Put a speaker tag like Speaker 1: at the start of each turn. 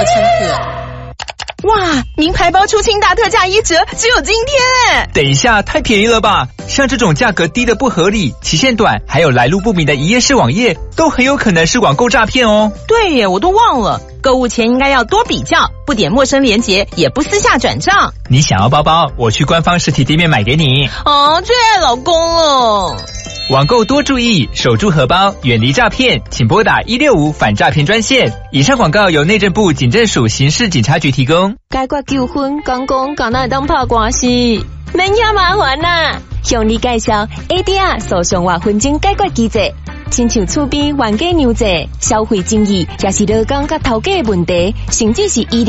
Speaker 1: 乘客。哇，名牌包出清大特价1折，只有今天哎！
Speaker 2: 等一下，太便宜了吧？像这种价格低的不合理、期限短，还有来路不明的一页式网页，都很有可能是网购诈骗哦。
Speaker 1: 对耶，我都忘了，购物前应该要多比较，不点陌生连结，也不私下转账。
Speaker 2: 你想要包包，我去官方实体店面买给你。
Speaker 1: 哦，最爱老公了。
Speaker 2: 网购多注意，守住荷包，远离诈骗，请拨打165反诈骗专线。以上广告由内政部警政署刑事警察局提供。
Speaker 3: 解决纠纷，讲敢若会当拍官司，免遐麻烦啦。向你介绍 ADR 诉讼或纷争解决机制，亲像厝边冤家娘债、消费争议，也是劳工甲头家的问题，甚至是医疗。